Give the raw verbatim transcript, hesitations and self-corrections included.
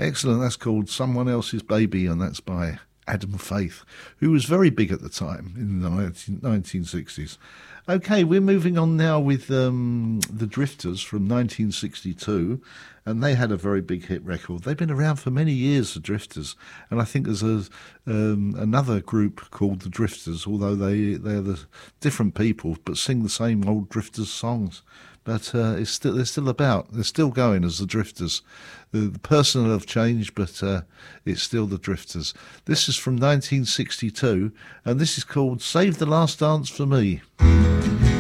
Excellent. That's called Someone Else's Baby, and that's by Adam Faith, who was very big at the time in the nineteen sixties. Okay, we're moving on now with um, the Drifters from nineteen sixty-two, and they had a very big hit record. They've been around for many years, the Drifters, and I think there's a um, another group called the Drifters, although they they're the different people but sing the same old Drifters songs. But uh, it's still they're still about. They're still going as the Drifters. The, the personnel have changed, but uh, it's still the Drifters. This is from nineteen sixty-two, and this is called "Save the Last Dance for Me."